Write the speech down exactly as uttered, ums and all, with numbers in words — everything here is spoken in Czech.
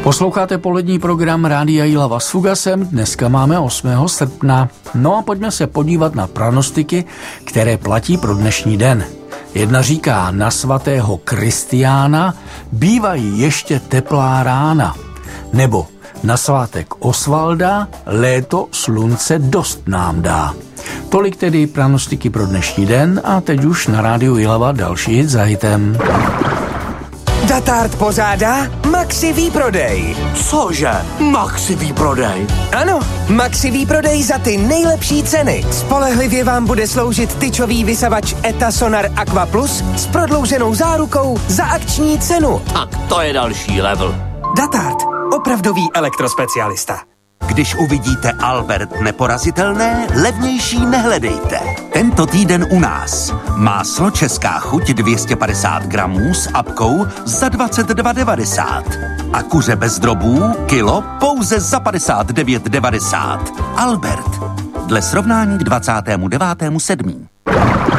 Posloucháte polední program Rádia Jihlava s Fugasem, dneska máme osmého srpna. No a pojďme se podívat na pranostiky, které platí pro dnešní den. Jedna říká, na svatého Kristiána bývají ještě teplá rána. Nebo na svátek Osvalda léto slunce dost nám dá. Tolik tedy pranostiky pro dnešní den a teď už na Rádiu Jihlava další hit za hitem. Datart pořádá Maxi výprodej. Cože? Maxi výprodej? Ano, Maxi výprodej za ty nejlepší ceny. Spolehlivě vám bude sloužit tyčový vysavač ETA Sonar Aqua Plus s prodlouženou zárukou za akční cenu. Tak to je další level. Datart, opravdový elektrospecialista. Když uvidíte Albert neporazitelné, levnější nehledejte. Tento týden u nás. Máslo Česká chuť dvě stě padesát gramů s apkou za dvacet dva devadesát. A kuře bez drobů kilo pouze za padesát devět devadesát. Albert. Dle srovnání k dvacátému devátému sedmého